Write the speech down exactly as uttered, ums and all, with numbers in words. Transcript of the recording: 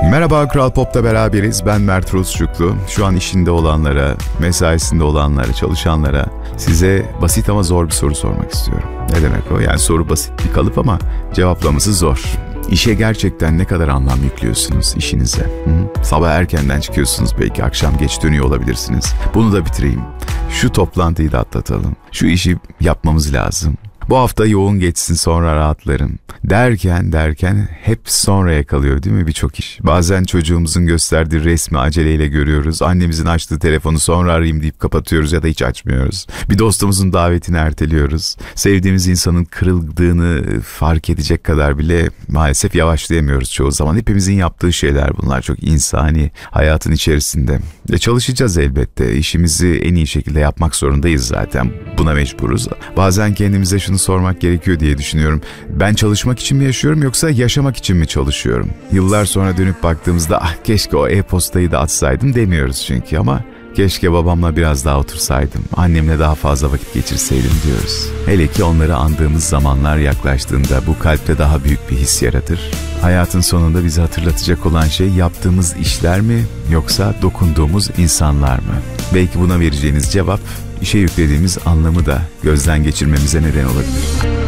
Merhaba, Kral Pop'ta beraberiz. Ben Mert Rusçuklu. Şu an işinde olanlara, mesaisinde olanlara, çalışanlara size basit ama zor bir soru sormak istiyorum. Ne demek o? Yani soru basit bir kalıp ama cevaplaması zor. İşe gerçekten ne kadar anlam yüklüyorsunuz işinize? Hı? Sabah erkenden çıkıyorsunuz, belki akşam geç dönüyor olabilirsiniz. Bunu da bitireyim. Şu toplantıyı da atlatalım. Şu işi yapmamız lazım. Bu hafta yoğun geçsin, sonra rahatlarım. Derken derken hep sonraya kalıyor değil mi birçok iş? Bazen çocuğumuzun gösterdiği resmi aceleyle görüyoruz. Annemizin açtığı telefonu sonra arayayım deyip kapatıyoruz ya da hiç açmıyoruz. Bir dostumuzun davetini erteliyoruz. Sevdiğimiz insanın kırıldığını fark edecek kadar bile maalesef yavaşlayamıyoruz çoğu zaman. Hepimizin yaptığı şeyler bunlar, çok insani hayatın içerisinde. E çalışacağız elbette. İşimizi en iyi şekilde yapmak zorundayız zaten. Buna mecburuz. Bazen kendimize şunu sormak gerekiyor diye düşünüyorum. Ben çalışmak için mi yaşıyorum yoksa yaşamak için mi çalışıyorum? Yıllar sonra dönüp baktığımızda ah keşke o e-postayı da atsaydım demiyoruz çünkü, ama keşke babamla biraz daha otursaydım, annemle daha fazla vakit geçirseydim diyoruz. Hele ki onları andığımız zamanlar yaklaştığında bu kalpte daha büyük bir his yaratır. Hayatın sonunda bizi hatırlatacak olan şey yaptığımız işler mi yoksa dokunduğumuz insanlar mı? Belki buna vereceğiniz cevap işe yüklediğimiz anlamı da gözden geçirmemize neden olabilir.